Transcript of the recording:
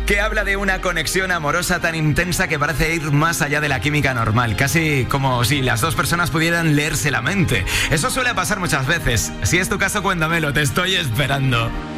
que habla de una conexión amorosa tan intensa que parece ir más allá de la química normal, casi como si las dos personas pudieran leerse la mente. Eso suele pasar muchas veces. Si es tu caso, cuéntamelo, te estoy esperando.